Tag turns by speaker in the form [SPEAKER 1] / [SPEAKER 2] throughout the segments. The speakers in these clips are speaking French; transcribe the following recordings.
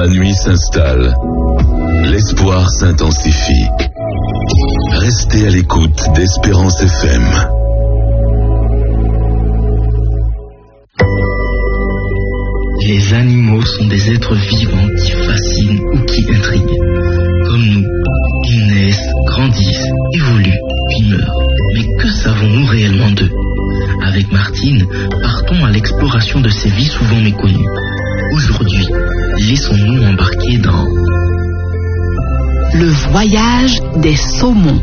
[SPEAKER 1] la nuit s'installe, l'espoir s'intensifie. Restez à l'écoute d'Espérance FM.
[SPEAKER 2] Les animaux sont des êtres vivants qui fascinent ou qui intriguent. Comme nous, ils naissent, grandissent, évoluent, puis meurent. Mais que savons-nous réellement d'eux? Avec Martine, partons à l'exploration de ces vies souvent méconnues. Aujourd'hui, laissons-nous embarquer dans
[SPEAKER 3] le voyage des saumons.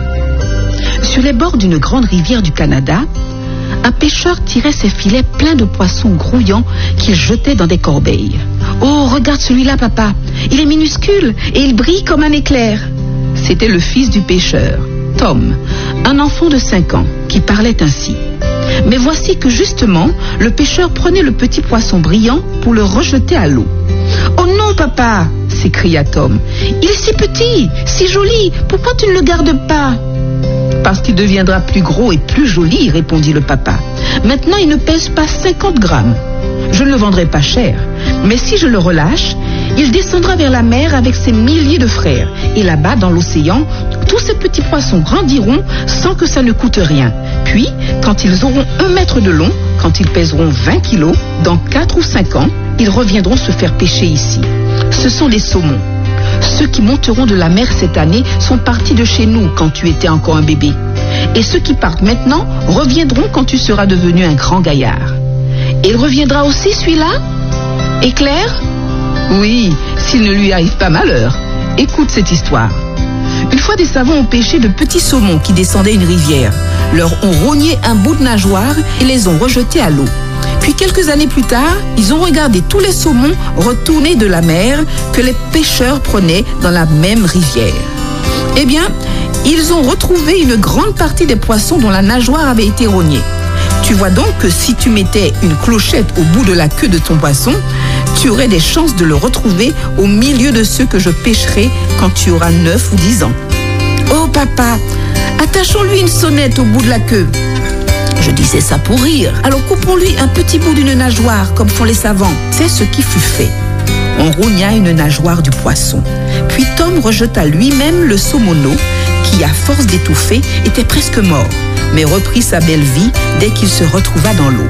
[SPEAKER 3] Sur les bords d'une grande rivière du Canada, un pêcheur tirait ses filets pleins de poissons grouillants qu'il jetait dans des corbeilles. « Oh, regarde celui-là, papa, il est minuscule et il brille comme un éclair. » C'était le fils du pêcheur, Tom, un enfant de 5 ans, qui parlait ainsi. Mais voici que justement, le pêcheur prenait le petit poisson brillant pour le rejeter à l'eau. « Oh non, papa !» s'écria Tom. « Il est si petit, si joli, pourquoi tu ne le gardes pas ?» « Parce qu'il deviendra plus gros et plus joli, » répondit le papa. « Maintenant, il ne pèse pas 50 grammes. Je ne le vendrai pas cher, mais si je le relâche, il descendra vers la mer avec ses milliers de frères. Et là-bas, dans l'océan, tous ces petits poissons grandiront sans que ça ne coûte rien. Puis, quand ils auront 1 mètre de long, quand ils pèseront 20 kilos, dans 4 ou 5 ans, ils reviendront se faire pêcher ici. Ce sont des saumons. Ceux qui monteront de la mer cette année sont partis de chez nous quand tu étais encore un bébé. Et ceux qui partent maintenant reviendront quand tu seras devenu un grand gaillard. Et il reviendra aussi celui-là? Éclair? Oui, s'il ne lui arrive pas malheur. Écoute cette histoire. Une fois, des savants ont pêché de petits saumons qui descendaient une rivière, leur ont rogné un bout de nageoire et les ont rejetés à l'eau. Puis quelques années plus tard, ils ont regardé tous les saumons retourner de la mer que les pêcheurs prenaient dans la même rivière. Eh bien, ils ont retrouvé une grande partie des poissons dont la nageoire avait été rognée. Tu vois donc que si tu mettais une clochette au bout de la queue de ton poisson, tu aurais des chances de le retrouver au milieu de ceux que je pêcherai quand tu auras 9 ou 10 ans. Oh papa, attachons-lui une sonnette au bout de la queue. Je disais ça pour rire. Alors coupons-lui un petit bout d'une nageoire comme font les savants. C'est ce qui fut fait. On rogna une nageoire du poisson. Puis Tom rejeta lui-même le saumoneau qui, à force d'étouffer, était presque mort, mais reprit sa belle vie dès qu'il se retrouva dans l'eau.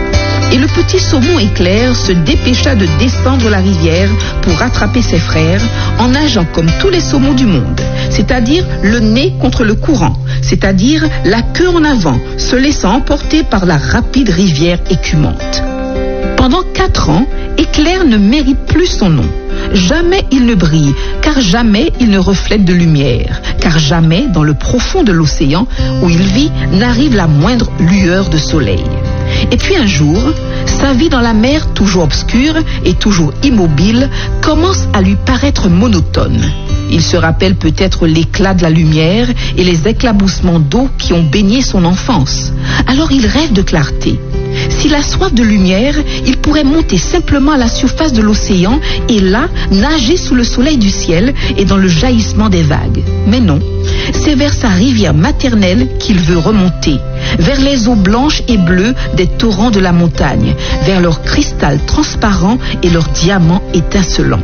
[SPEAKER 3] Et le petit saumon Éclair se dépêcha de descendre la rivière pour rattraper ses frères en nageant comme tous les saumons du monde, c'est-à-dire le nez contre le courant, c'est-à-dire la queue en avant, se laissant emporter par la rapide rivière écumante. Pendant 4 ans, Éclair ne mérite plus son nom. Jamais il ne brille, car jamais il ne reflète de lumière, car jamais dans le profond de l'océan où il vit n'arrive la moindre lueur de soleil. Et puis un jour, sa vie dans la mer, toujours obscure et toujours immobile, commence à lui paraître monotone. Il se rappelle peut-être l'éclat de la lumière et les éclaboussements d'eau qui ont baigné son enfance. Alors il rêve de clarté. S'il a soif de lumière, il pourrait monter simplement à la surface de l'océan et là, nager sous le soleil du ciel et dans le jaillissement des vagues. Mais non, c'est vers sa rivière maternelle qu'il veut remonter, vers les eaux blanches et bleues des torrents de la montagne, vers leur cristal transparent et leurs diamants étincelants.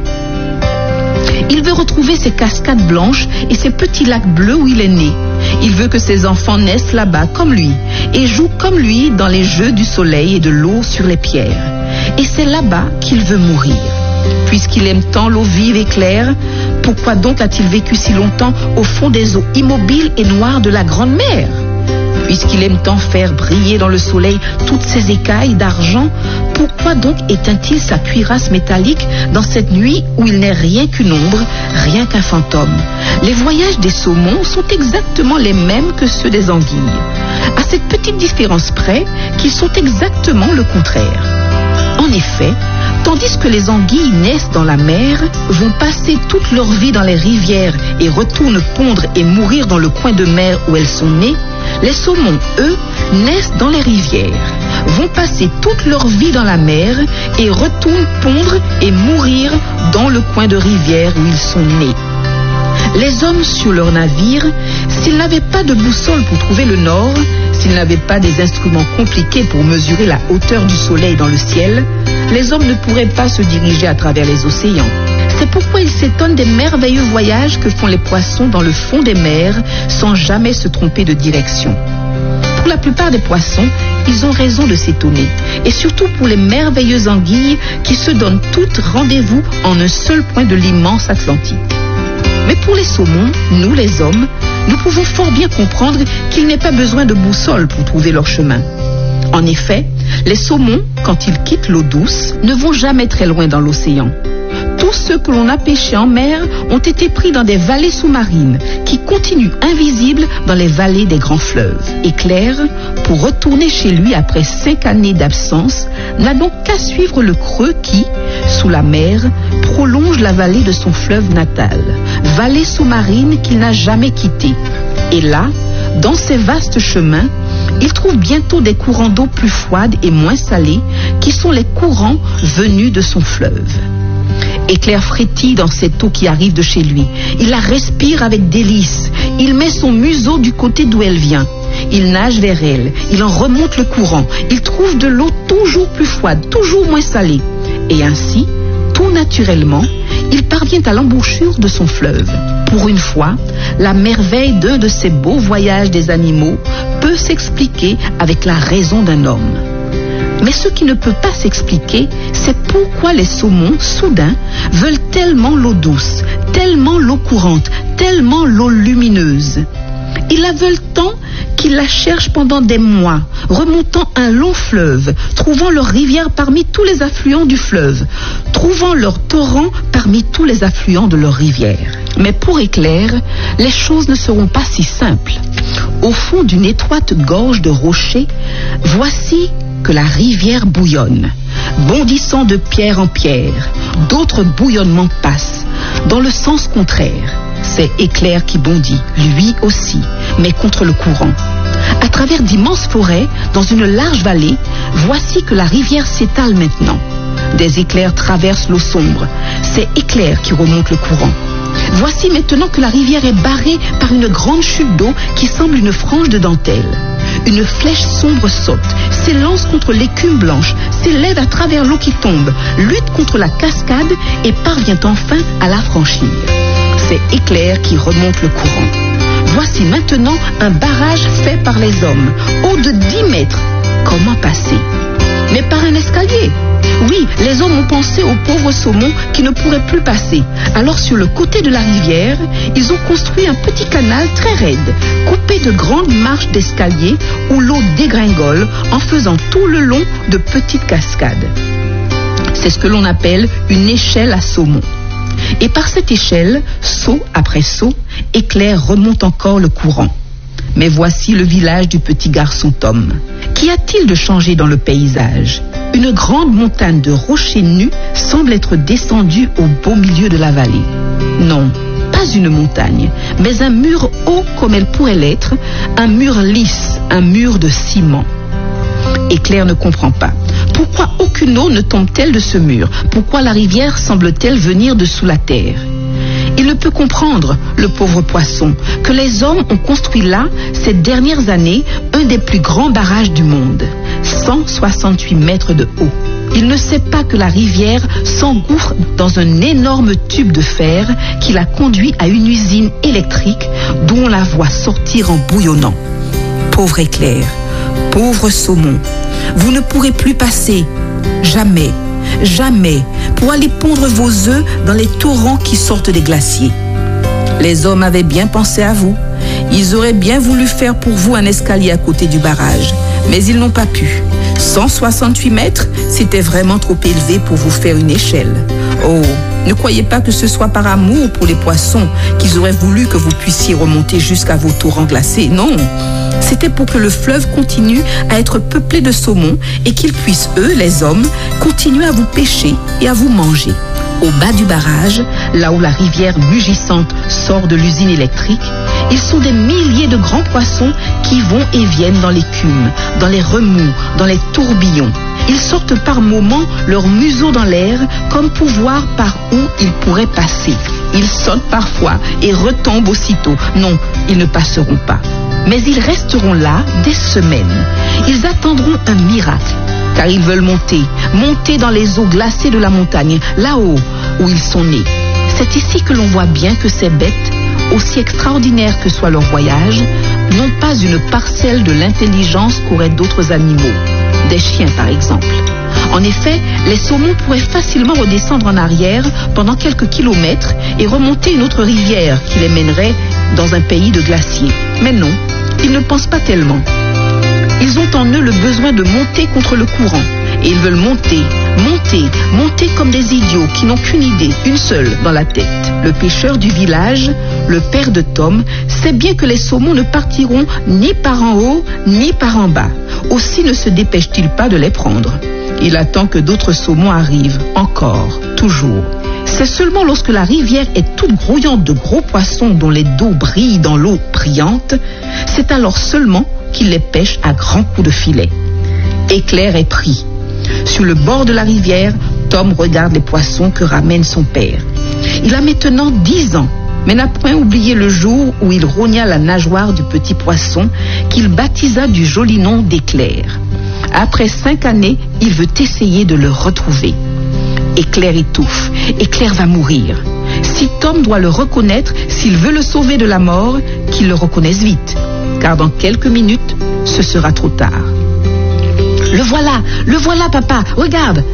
[SPEAKER 3] Il veut retrouver ses cascades blanches et ses petits lacs bleus où il est né. Il veut que ses enfants naissent là-bas comme lui et jouent comme lui dans les jeux du soleil et de l'eau sur les pierres. Et c'est là-bas qu'il veut mourir. Puisqu'il aime tant l'eau vive et claire, pourquoi donc a-t-il vécu si longtemps au fond des eaux immobiles et noires de la grande mer? Puisqu'il aime tant faire briller dans le soleil toutes ces écailles d'argent, pourquoi donc éteint-il sa cuirasse métallique dans cette nuit où il n'est rien qu'une ombre, rien qu'un fantôme? Les voyages des saumons sont exactement les mêmes que ceux des anguilles, à cette petite différence près qu'ils sont exactement le contraire. En effet, tandis que les anguilles naissent dans la mer, vont passer toute leur vie dans les rivières et retournent pondre et mourir dans le coin de mer où elles sont nées, les saumons, eux, naissent dans les rivières, vont passer toute leur vie dans la mer et retournent pondre et mourir dans le coin de rivière où ils sont nés. Les hommes sur leur navire, s'ils n'avaient pas de boussole pour trouver le nord, s'ils n'avaient pas des instruments compliqués pour mesurer la hauteur du soleil dans le ciel, les hommes ne pourraient pas se diriger à travers les océans. C'est pourquoi ils s'étonnent des merveilleux voyages que font les poissons dans le fond des mers sans jamais se tromper de direction. Pour la plupart des poissons, ils ont raison de s'étonner. Et surtout pour les merveilleuses anguilles qui se donnent toutes rendez-vous en un seul point de l'immense Atlantique. Mais pour les saumons, nous les hommes, nous pouvons fort bien comprendre qu'il n'est pas besoin de boussole pour trouver leur chemin. En effet, les saumons, quand ils quittent l'eau douce, ne vont jamais très loin dans l'océan. Tous ceux que l'on a pêchés en mer ont été pris dans des vallées sous-marines qui continuent invisibles dans les vallées des grands fleuves. Éclair, pour retourner chez lui après 5 années d'absence, n'a donc qu'à suivre le creux qui, sous la mer, prolonge la vallée de son fleuve natal, vallée sous-marine qu'il n'a jamais quittée. Et là, dans ces vastes chemins, il trouve bientôt des courants d'eau plus froides et moins salés qui sont les courants venus de son fleuve. Éclair frétille dans cette eau qui arrive de chez lui. Il la respire avec délice. Il met son museau du côté d'où elle vient. Il nage vers elle. Il en remonte le courant. Il trouve de l'eau toujours plus froide, toujours moins salée. Et ainsi, tout naturellement, il parvient à l'embouchure de son fleuve. Pour une fois, la merveille d'un de ces beaux voyages des animaux peut s'expliquer avec la raison d'un homme. Mais ce qui ne peut pas s'expliquer, c'est pourquoi les saumons, soudain, veulent tellement l'eau douce, tellement l'eau courante, tellement l'eau lumineuse. Ils la veulent tant qu'ils la cherchent pendant des mois, remontant un long fleuve, trouvant leur rivière parmi tous les affluents du fleuve, trouvant leur torrent parmi tous les affluents de leur rivière. Mais pour Éclair, les choses ne seront pas si simples. Au fond d'une étroite gorge de rochers, voici que la rivière bouillonne, bondissant de pierre en pierre. D'autres bouillonnements passent, dans le sens contraire. C'est Éclair qui bondit, lui aussi, mais contre le courant. À travers d'immenses forêts, dans une large vallée, voici que la rivière s'étale maintenant. Des éclairs traversent l'eau sombre. C'est Éclair qui remonte le courant. Voici maintenant que la rivière est barrée par une grande chute d'eau qui semble une frange de dentelle. Une flèche sombre saute, s'élance contre l'écume blanche, s'élève à travers l'eau qui tombe, lutte contre la cascade et parvient enfin à la franchir. C'est Éclair qui remonte le courant. Voici maintenant un barrage fait par les hommes, haut de 10 mètres. Comment passer? Mais par un escalier. Oui, les hommes ont pensé aux pauvres saumons qui ne pourraient plus passer. Alors sur le côté de la rivière, ils ont construit un petit canal très raide, coupé de grandes marches d'escalier où l'eau dégringole en faisant tout le long de petites cascades. C'est ce que l'on appelle une échelle à saumon. Et par cette échelle, saut après saut, Éclair remonte encore le courant. Mais voici le village du petit garçon Tom. Qu'y a-t-il de changé dans le paysage? Une grande montagne de rochers nus semble être descendue au beau milieu de la vallée. Non, pas une montagne, mais un mur haut comme elle pourrait l'être, un mur lisse, un mur de ciment. Éclair ne comprend pas. Pourquoi aucune eau ne tombe-t-elle de ce mur? Pourquoi la rivière semble-t-elle venir de sous la terre? Il ne peut comprendre, le pauvre poisson, que les hommes ont construit là, ces dernières années, un des plus grands barrages du monde, 168 mètres de haut. Il ne sait pas que la rivière s'engouffre dans un énorme tube de fer qui la conduit à une usine électrique d'où on la voit sortir en bouillonnant. Pauvre Éclair, pauvre saumon, vous ne pourrez plus passer, jamais, jamais, pour aller pondre vos œufs dans les torrents qui sortent des glaciers. Les hommes avaient bien pensé à vous. Ils auraient bien voulu faire pour vous un escalier à côté du barrage, mais ils n'ont pas pu. 168 mètres, c'était vraiment trop élevé pour vous faire une échelle. Oh, ne croyez pas que ce soit par amour pour les poissons qu'ils auraient voulu que vous puissiez remonter jusqu'à vos torrents glacés. Non, c'était pour que le fleuve continue à être peuplé de saumons et qu'ils puissent, eux, les hommes, continuer à vous pêcher et à vous manger. Au bas du barrage, là où la rivière mugissante sort de l'usine électrique, ils sont des milliers de grands poissons qui vont et viennent dans l'écume, dans les remous, dans les tourbillons. Ils sortent par moments leur museau dans l'air comme pour voir par où ils pourraient passer. Ils sautent parfois et retombent aussitôt. Non, ils ne passeront pas. Mais ils resteront là des semaines. Ils attendront un miracle, car ils veulent monter dans les eaux glacées de la montagne, là-haut où ils sont nés. C'est ici que l'on voit bien que ces bêtes, aussi extraordinaires que soit leur voyage, n'ont pas une parcelle de l'intelligence qu'auraient d'autres animaux, des chiens par exemple. En effet, les saumons pourraient facilement redescendre en arrière pendant quelques kilomètres et remonter une autre rivière qui les mènerait dans un pays de glaciers. Mais non, ils ne pensent pas tellement. Ils ont en eux le besoin de monter contre le courant. Et ils veulent monter comme des idiots qui n'ont qu'une idée, une seule, dans la tête. Le pêcheur du village, le père de Tom, sait bien que les saumons ne partiront ni par en haut, ni par en bas. Aussi ne se dépêche-t-il pas de les prendre. Il attend que d'autres saumons arrivent, encore, toujours. C'est seulement lorsque la rivière est toute grouillante de gros poissons dont les dos brillent dans l'eau brillante, c'est alors seulement qu'il les pêche à grands coups de filet. Éclair est pris. Sur le bord de la rivière, Tom regarde les poissons que ramène son père. Il a maintenant 10 ans, mais n'a point oublié le jour où il rogna la nageoire du petit poisson qu'il baptisa du joli nom d'Éclair. Après 5 années, il veut essayer de le retrouver. Éclair étouffe. Éclair va mourir. Si Tom doit le reconnaître, s'il veut le sauver de la mort, qu'il le reconnaisse vite, car dans quelques minutes, ce sera trop tard. Le voilà, papa, regarde,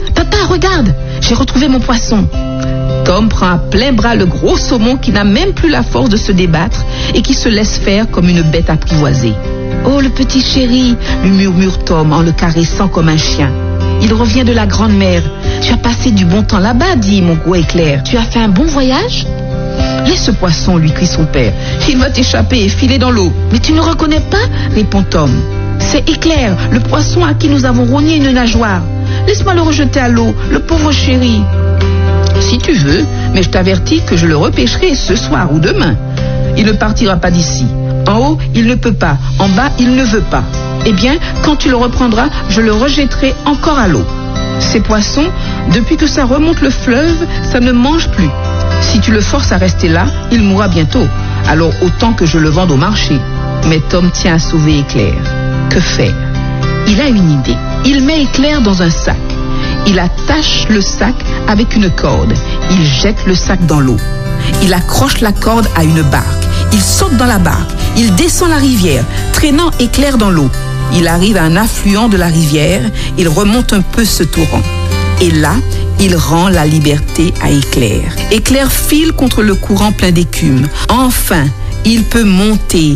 [SPEAKER 3] j'ai retrouvé mon poisson. Tom prend à plein bras le gros saumon qui n'a même plus la force de se débattre et qui se laisse faire comme une bête apprivoisée. Oh, le petit chéri, lui murmure Tom en le caressant comme un chien. Il revient de la grande mer. Tu as passé du bon temps là-bas, dit mon gros Éclair. Tu as fait un bon voyage? Laisse ce poisson, lui crie son père. Il va t'échapper et filer dans l'eau. Mais tu ne reconnais pas? Répond Tom. C'est Éclair, le poisson à qui nous avons rogné une nageoire. Laisse-moi le rejeter à l'eau, le pauvre chéri. Si tu veux, mais je t'avertis que je le repêcherai ce soir ou demain. Il ne partira pas d'ici. En haut, il ne peut pas. En bas, il ne veut pas. Eh bien, quand tu le reprendras, je le rejetterai encore à l'eau. Ces poissons, depuis que ça remonte le fleuve, ça ne mange plus. Si tu le forces à rester là, il mourra bientôt. Alors autant que je le vende au marché. Mais Tom tient à sauver Éclair. Que faire? Il a une idée. Il met Éclair dans un sac. Il attache le sac avec une corde. Il jette le sac dans l'eau. Il accroche la corde à une barque. Il saute dans la barque. Il descend la rivière, traînant Éclair dans l'eau. Il arrive à un affluent de la rivière. Il remonte un peu ce torrent. Et là, il rend la liberté à Éclair. Éclair file contre le courant plein d'écume. Enfin, il peut monter,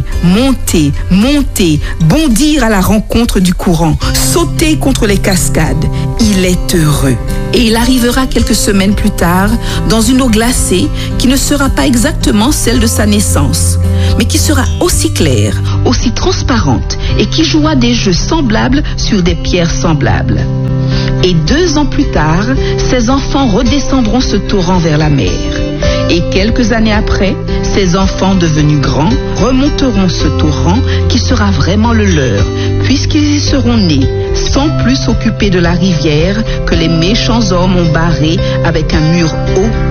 [SPEAKER 3] bondir à la rencontre du courant, sauter contre les cascades. Il est heureux. Et il arrivera quelques semaines plus tard dans une eau glacée qui ne sera pas exactement celle de sa naissance, mais qui sera aussi claire, aussi transparente et qui jouera des jeux semblables sur des pierres semblables. Et 2 ans plus tard, ses enfants redescendront ce torrent vers la mer. Et quelques années après, ces enfants devenus grands remonteront ce torrent qui sera vraiment le leur, puisqu'ils y seront nés, sans plus s'occuper de la rivière que les méchants hommes ont barrée avec un mur haut